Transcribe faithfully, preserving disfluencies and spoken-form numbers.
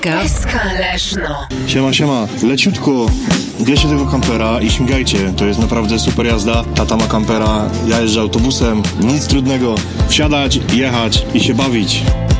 S K Leszno. Siema, siema. Leciutko. Bierzcie tego kampera i śmigajcie. To jest naprawdę super jazda. Tata ma kampera, ja jeżdżę autobusem. Nic trudnego. Wsiadać, jechać i się bawić.